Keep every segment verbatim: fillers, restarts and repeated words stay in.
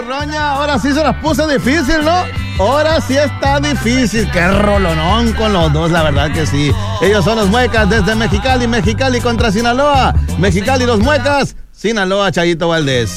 Roña, ahora sí se las puse difícil, ¿no? Ahora sí está difícil. Qué rolonón con los dos, la verdad que sí. Ellos son los Muecas desde Mexicali, Mexicali contra Sinaloa. Mexicali, los Muecas, Sinaloa, Chayito Valdés.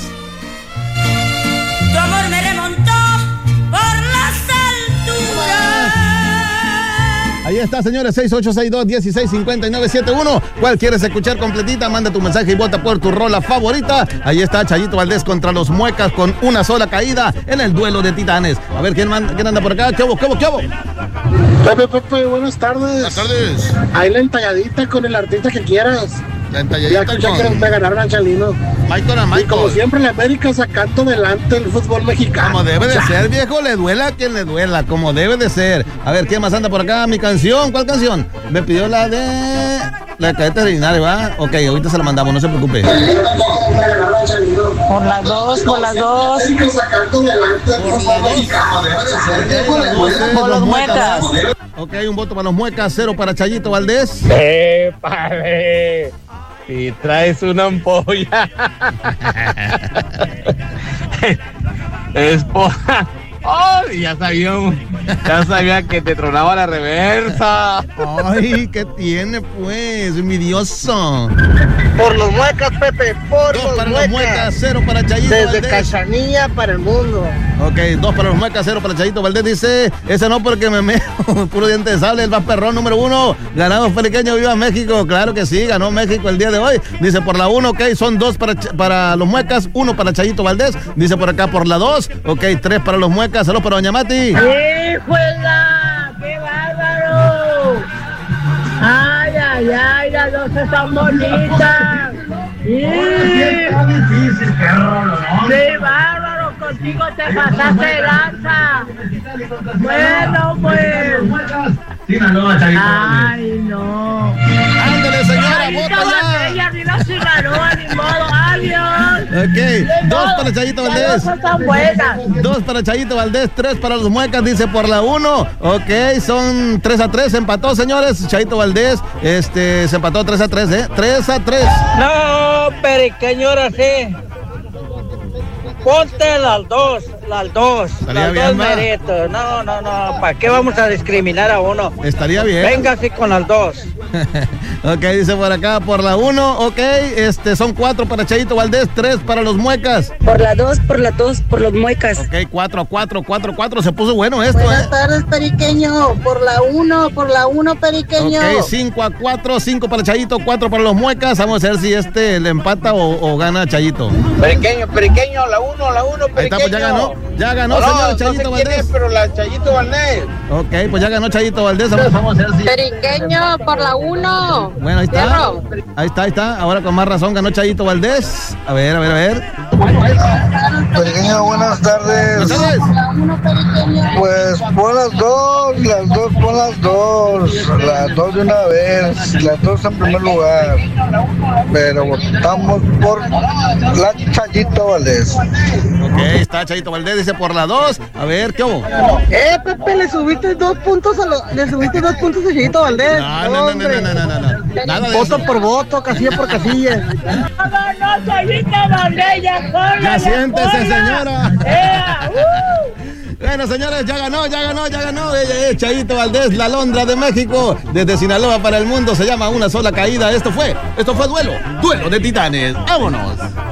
Tu amor me remontó por las alturas. Ahí está, señores, seis ocho seis dos, uno seis cinco nueve siete uno. ¿Cuál quieres escuchar completita? Manda tu mensaje y vota por tu rola favorita. Ahí está Chayito Valdés contra los Muecas con una sola caída en el duelo de titanes. A ver, ¿quién, manda, quién anda por acá? ¿Qué hubo, qué hubo, qué hubo? Pepe, Pepe, buenas tardes. Buenas tardes. Ahí la entalladita con el artista que quieras. La entalladita ya escuché con... que me ganaron al Chalino. Michael a Michael. Y como siempre, la América sacando adelante el fútbol mexicano. Como debe de ser, viejo, le duela a quien le duela, como debe de ser. A ver, ¿quién más anda por acá? Mi canción, ¿cuál canción? Me pidió la de... La de Cadete de Linares, ¿va? Ok, ahorita se la mandamos, no se preocupe. Por las dos, por las dos. Por los Muecas. Ok, un voto para los Muecas, cero para Chayito Valdés. ¡Épale! Y traes una ampolla. Es por... ¡Oh! Ya sabía, ya sabía que te tronaba la reversa. Ay, ¿qué tiene, pues? Envidioso. Por los Muecas, Pepe, por Dos los para Muecas. los Muecas, cero para Chayito Desde Valdés. Cachanilla para el mundo. Ok, dos para los Muecas, cero para Chayito Valdés. Dice, ese no porque me meo, puro diente de sable, el más perrón número uno. Ganado pequeño, viva México. Claro que sí, ganó México el día de hoy. Dice por la uno, ok, son dos para, para los Muecas, uno para Chayito Valdés. Dice por acá por la dos, ok, tres para los Muecas. Saludos para Doña Mati. ¡Híjola! ¡Qué bárbaro! ¡Ay, ay, ay! Las dos están bonitas. ¡Sí! ¡Sí, bárbaro! Contigo te pasaste de lanza. Bueno, pues. ¡Ay, no! Ándale, señora, ¡Ay, vota ya. ella arriba Sinaloa, ni modo! ¡Adiós! Ok, dos para Chayito Valdés. Las dos están buenas. Dos para Chayito Valdés, tres para los Muecas, dice por la uno. Ok, son tres a tres, empató, señores. Chayito Valdés, este, se empató tres a tres, ¿eh? tres a tres. No, periqueño, ahora sí. Ponte las dos, las dos, Estaría las bien, dos va. meritos. No, no, no, ¿para qué vamos a discriminar a uno? Estaría bien. Véngase con las dos. Ok, dice por acá, por la uno, ok, este, son cuatro para Chayito Valdés, tres para los Muecas. Por la dos, por la dos, por los Muecas. Ok, cuatro a cuatro, cuatro a cuatro, se puso bueno esto, Buenas ¿eh? tardes, Periqueño. Por la uno, por la uno, Periqueño. Ok, cinco a cuatro, cinco para Chayito, cuatro para los Muecas. Vamos a ver si este le empata o, o gana Chayito. Periqueño, periqueño, la uno, la uno, periqueño. Ahí está, pues ya ganó, ya ganó, No, señor no Chayito sé Valdés. quién es, pero la Chayito Valdés. Ok, pues ya ganó Chayito Valdés. Vamos, vamos a ver si... Periqueño, por la uno. Bueno, ahí está. Fierro. Ahí está, ahí está. Ahora con más razón ganó Chayito Valdés. A ver, a ver, a ver. Periqueño, buenas tardes. Buenas tardes. Pues pon las dos, las dos, pon las dos, las dos de una vez, las dos en primer lugar, pero votamos por la Chayito Valdés. Ok, está Chayito Valdés, dice por la dos. A ver, ¿qué hubo? Eh, Pepe, le subiste dos puntos a lo, le subiste dos puntos a Chayito Valdés. No, no, no, no, no, no, no, no. Nada de Voto eso. por voto, casilla por casilla. No, Chayito Valdés, ya sola, Ya siéntese, sola. señora. ¡Ea! ¡Uh! Bueno, señores, ya ganó, ya ganó, ya ganó. Ella es Chayito Valdés, la Alondra de México. Desde Sinaloa para el mundo se llama Una Sola Caída. Esto fue, esto fue Duelo, Duelo de Titanes. ¡Vámonos!